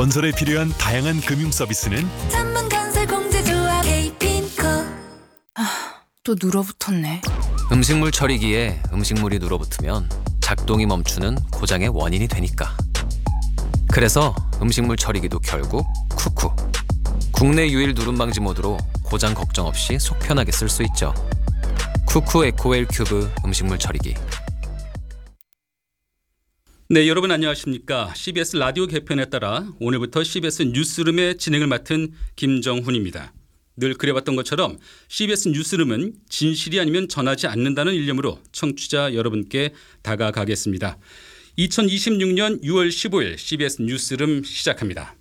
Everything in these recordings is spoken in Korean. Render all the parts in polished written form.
건설에 필요한 다양한 금융 서비스는 전문건설공제조합 에이핀코. 또 눌어붙었네. 음식물 처리기에 음식물이 눌어붙으면 작동이 멈추는 고장의 원인이 되니까. 그래서 음식물 처리기도 결국 쿠쿠. 국내 유일 누름 방지 모드로 고장 걱정 없이 속 편하게 쓸 수 있죠. 쿠쿠 에코웰 큐브 음식물 처리기. 네, 여러분 안녕하십니까. CBS 라디오 개편에 따라 오늘부터 CBS 뉴스룸의 진행을 맡은 김정훈입니다. 늘 그래왔던 것처럼 CBS 뉴스룸은 진실이 아니면 전하지 않는다는 일념으로 청취자 여러분께 다가가겠습니다. 2026년 6월 15일 CBS 뉴스룸 시작합니다.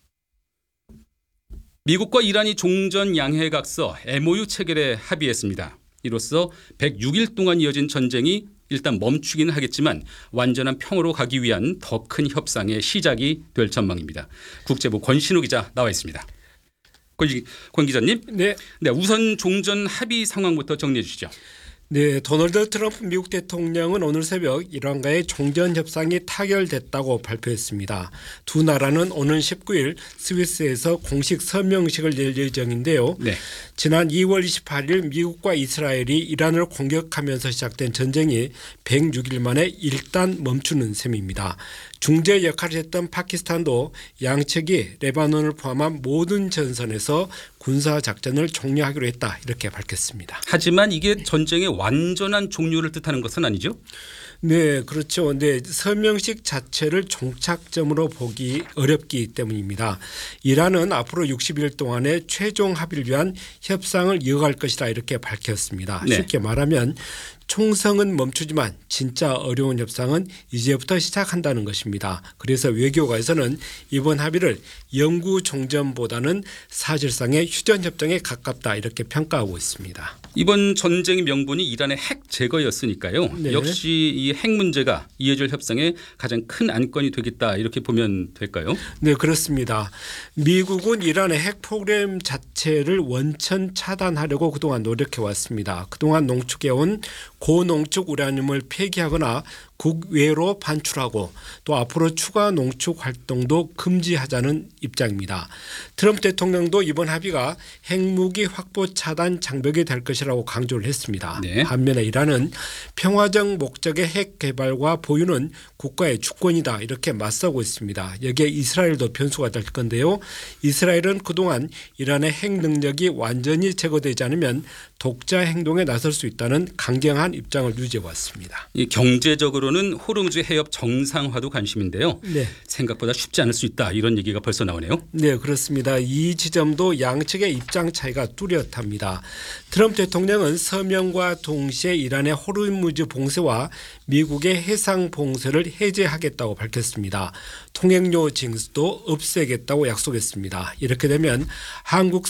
미국과 이란이 종전 양해각서 MOU 체결에 합의했습니다. 이로써 106일 동안 이어진 전쟁이 일단 멈추기는 하겠지만 완전한 평화로 가기 위한 더 큰 협상의 시작이 될 전망입니다. 국제부 권신우 기자 나와 있습니다. 권 기자님, 네, 우선 종전 합의 상황부터 정리해 주시죠. 네, 도널드 트럼프 미국 대통령은 오늘 새벽 이란과의 종전 협상이 타결됐다고 발표했습니다. 두 나라는 오는 19일 스위스에서 공식 서명식을 낼 예정인데요. 네. 지난 2월 28일 미국과 이스라엘이 이란을 공격하면서 시작된 전쟁이 106일 만에 일단 멈추는 셈입니다. 중재 역할을 했던 파키스탄도 양측이 레바논을 포함한 모든 전선에서 군사작전을 종료하기로 했다, 이렇게 밝혔습니다. 하지만 이게 전쟁의 완전한 종료를 뜻하는 것은 아니죠? 네, 그렇죠. 근데 서명식 자체를 종착점으로 보기 어렵기 때문입니다. 이란은 앞으로 60일 동안의 최종 합의를 위한 협상을 이어갈 것이다, 이렇게 밝혔습니다. 네. 쉽게 말하면 총성은 멈추지만 진짜 어려운 협상은 이제부터 시작한다는 것입니다. 그래서 외교가에서는 이번 합의를 영구 종전보다는 사실상의 휴전 협정에 가깝다, 이렇게 평가하고 있습니다. 이번 전쟁의 명분이 이란의 핵 제거였으니까요. 네. 역시 이 핵 문제가 이어질 협상의 가장 큰 안건이 되겠다, 이렇게 보면 될까요? 네, 그렇습니다. 미국은 이란의 핵 프로그램 자체를 원천 차단하려고 그동안 노력해 왔습니다. 그동안 농축해온 고농축 우라늄을 폐기하거나 국외로 반출하고 또 앞으로 추가 농축 활동도 금지하자는 입장입니다. 트럼프 대통령도 이번 합의가 핵무기 확보 차단 장벽이 될 것이라고 강조를 했습니다. 네. 반면에 이란은 평화적 목적의 핵 개발과 보유는 국가의 주권이다, 이렇게 맞서고 있습니다. 여기에 이스라엘도 변수가 될 건데요. 이스라엘은 그동안 이란의 핵 능력이 완전히 제거되지 않으면 독자 행동에 나설 수 있다는 강경한 입장을 유지해 왔습니다. 이 경제적으로는 호르무즈 해협 정상화도 관심인데요. 네. 생각보다 쉽지 않을 수 있다, 이런 얘기가 벌써 나오네요. 네, 그렇습니다. 이 지점도 양측의 입장 차이가 뚜렷합니다. 트럼프 대통령은 서명과 동시에 이란의 호르무즈 봉쇄와 미국의 해상 봉쇄를 해제하겠다고 밝혔습니다. 통행료 징수도 없애겠다고 약속했습니다. 이렇게 되면 한국